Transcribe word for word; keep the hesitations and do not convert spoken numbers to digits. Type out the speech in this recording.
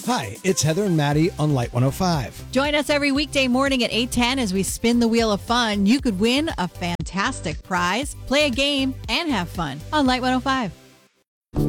Hi, it's Heather and Maddie on Light one oh five. Join us every weekday morning at eight ten as we spin the wheel of fun. You could win a fantastic prize, play a game, and have fun on Light one oh five.